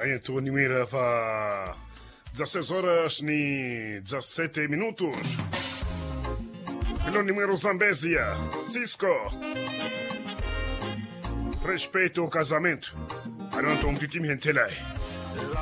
Então, Nimira, fa 16 horas e 17 minutos. Pelo número Zambésia, Cisco. Respeito ao casamento. Aronto um time rentelai.